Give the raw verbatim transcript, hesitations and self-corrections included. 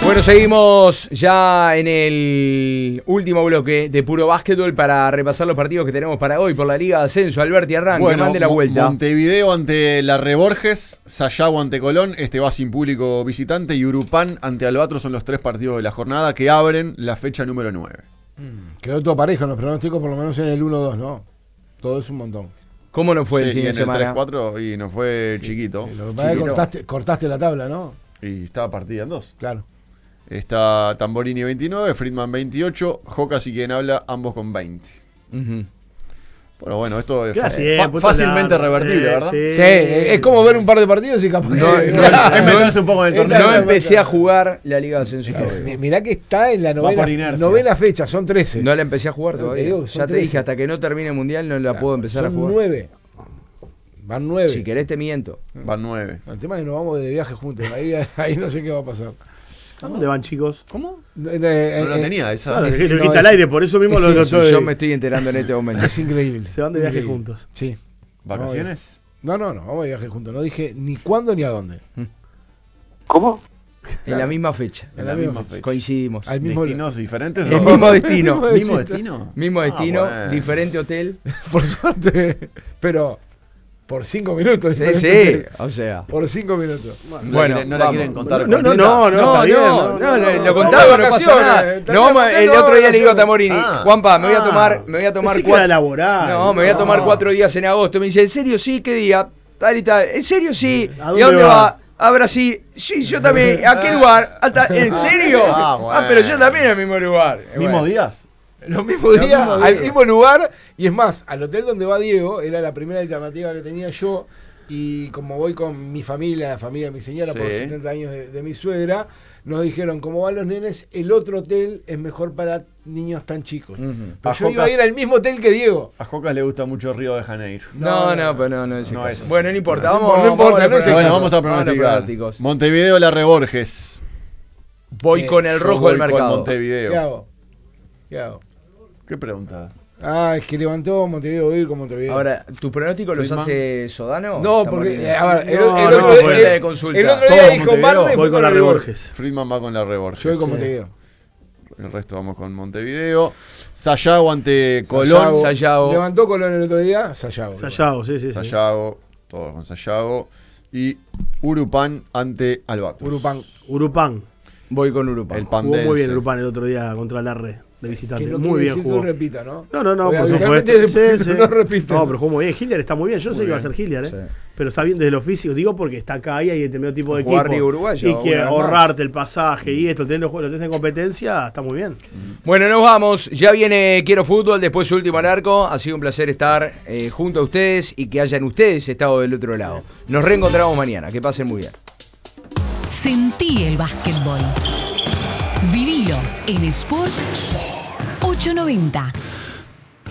Bueno, seguimos ya en el último bloque de Puro Básquetbol para repasar los partidos que tenemos para hoy por la Liga de Ascenso. Alberti, arranque, bueno, mande la vuelta. Montevideo ante la Reborges, Sayago ante Colón, este va sin público visitante, y Urupán ante Albatros son los tres partidos de la jornada que abren la fecha número nueve. Mm, quedó todo parejo en los pronósticos, por lo menos en el uno dos, ¿no? Todo es un montón. ¿Cómo no fue Sí, el fin y de en semana? el tres cuatro y nos fue Sí, chiquito. sí, lo que pasa es que cortaste, cortaste la tabla, ¿no? Y estaba partida en dos. Claro. Está Tamborini veintinueve, Friedman veintiocho, Jocas y quien habla, ambos con veinte. Uh-huh. Pero bueno, esto es Casi, fa- eh, fácilmente largo, revertible, eh, ¿verdad? sí. Sí, es como ver un par de partidos y capaz No, que... no, Es meterse un poco en el torneo. No empecé a jugar la Liga de Ascenso todavía. Mi- Mirá que está en la Va por novena, inercia. novena fecha, son trece. No la empecé a jugar No, te todavía. digo, son Ya te trece. dije, hasta que no termine el Mundial no la Claro, puedo empezar son a jugar. nueve. Van nueve. Si querés te miento. Van nueve. El tema es que nos vamos de viaje juntos. Ahí, ahí no sé qué va a pasar. ¿A dónde van, chicos? ¿Cómo? No la tenía esa. Claro, es- que lo no, quita al es- aire, por eso mismo es lo lo eso, estoy- Yo me estoy enterando en este momento. Es increíble. Se van de viaje Increíble. juntos. Sí. ¿Vacaciones? No, no, no, vamos de viaje juntos. No dije ni cuándo ni a dónde. ¿Cómo? En la misma fecha. En la misma fecha. Coincidimos. Al mismo, ¿Destinos diferentes? El ¿no? mismo destino. ¿Mismo destino? Mismo destino, Ah, bueno. diferente hotel. por suerte, pero por cinco minutos. Sí, diferente. sí. O sea. Por cinco minutos. No la Bueno, quieren- no la vamos. quieren contar. No, no, completa. no, No, no, está bien, no, no, lo- no, lo no. contaba, no pasa vacaciones, nada. estaría No, vamos, el vacaciones, otro día le digo a vacaciones. Tamorini, Ah. Juanpa, me voy a Ah. tomar, me voy a tomar Pensé que era cuatro. laboral. No, me voy a No. tomar cuatro días en agosto. Me dice, ¿en serio sí? ¿Qué día? Tal y tal. ¿En serio sí? ¿A ¿Y dónde a dónde va? va? A Brasil. Sí, yo también. ¿A qué lugar? Hasta- ¿En serio? Ah, bueno. Ah, pero yo también al mismo lugar. ¿Mismos Bueno. días? Los mismos Los días, mismos al días. mismo lugar. Y es más, al hotel donde va Diego, era la primera alternativa que tenía yo. Y como voy con mi familia, la familia de mi señora, Sí. por setenta años de, de mi suegra, nos dijeron, como van los nenes, el otro hotel es mejor para niños tan chicos. Ujú. Pero A yo iba a Jocas- ir al mismo hotel que Diego. A Jocas le gusta mucho Río de Janeiro. No, No, no, no. pero no, no es ese No caso. es. Bueno, no importa. No Vamos, importa, vamos a no es el los Bueno, caso. vamos a los pronosticar. pronósticos. Montevideo, la Reborges. Voy Eh, con el Yo rojo voy del con mercado. Montevideo. ¿Qué hago? ¿Qué hago? ¿Qué pregunta? Ah, es que levantó Montevideo, voy a ir con Montevideo. Ahora, ¿tus pronósticos los Friedman. hace Sodano? no, Está porque, Morini. eh, a ver, el, No, el no, otro, no, el- fuente de el consulta. otro Todo día dijo Montevideo. Marley, Voy fue con la Reborges. Friedman va con la Reborges. Yo voy con Sí. Montevideo. El resto vamos con Montevideo. Sayago ante Colón. Sayago. Sayago. Levantó Colón el otro día, Sayago. Sayago, sí, sí, sí. Sayago. Todos con Sayago. Y Urupán ante Albatros. Urupán. Urupán. Voy con Urupán. El Jugó pandense. muy bien Urupán el otro día contra la red de visitante. Que no Muy quiere bien decir que jugó. no repita, ¿no? No, no, no, Porque por supuesto. habitualmente después Sí, sí. no repite. No, pero jugó muy bien. Hilliard está muy bien. Yo no sé Muy qué va a bien. ser Hilliard, ¿eh? Sí. Pero está bien desde lo físico. Digo porque está acá y hay determinado tipo de Jugar equipo. Liga Uruguaya, y una que vez más. ahorrarte el pasaje y esto, tener los juegos, lo tenés en competencia, está muy bien. Bueno, nos vamos. Ya viene Quiero Fútbol, después su último al arco. Ha sido un placer estar eh, junto a ustedes y que hayan ustedes estado del otro lado. Nos reencontramos mañana. Que pasen muy bien. Sentí el básquetbol. Vivilo en Sport ochocientos noventa.